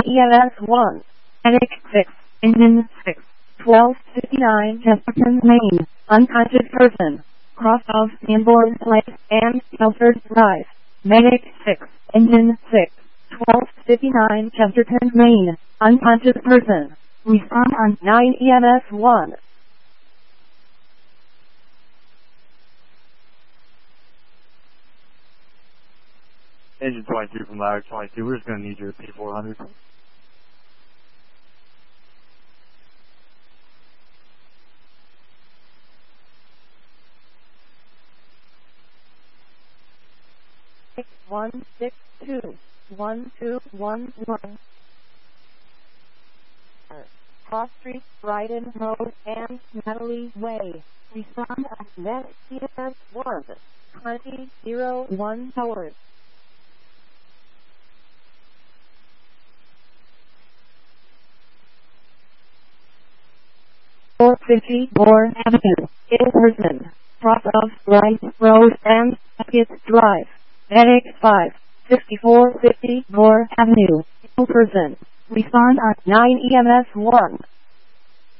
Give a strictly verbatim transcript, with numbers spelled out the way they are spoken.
E M S one. Medic six. Engine six. twelve fifty-nine Chesterton, Maine. Unconscious person. Cross of Sanborn Place and Telford Drive. Medic six. Engine six. twelve fifty-nine Chesterton, Maine. Unconscious person. Respond on nine E M S one. Engine twenty-two from Ladder twenty-two, we're just going to need your P four hundred. six one six two one two one one. Cross Street, Brighton Road, and Natalie Way. Respond at net E M S one. twenty oh one hours. four fifty Moore Avenue, Ilverson, cross of Wright Road and Beckett Drive. Medic five. fifty-four fifty Moore Avenue, Ilverson. Respond at nine E M S one.